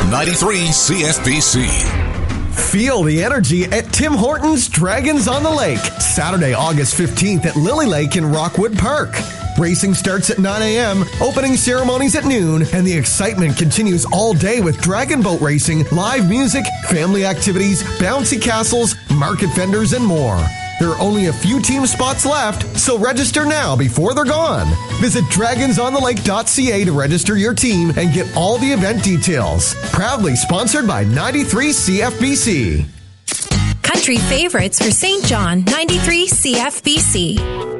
93 CFBC. Feel the energy at Tim Hortons Dragons on the Lake, Saturday, August 15th at Lily Lake in Rockwood Park. Racing starts at 9 a.m., opening ceremonies at noon, and the excitement continues all day with dragon boat racing, live music, family activities, bouncy castles, market vendors, and more. There are only a few team spots left, so register now before they're gone. Visit dragonsonthelake.ca to register your team and get all the event details. Proudly sponsored by 93 CFBC. Country favorites for St. John, 93 CFBC.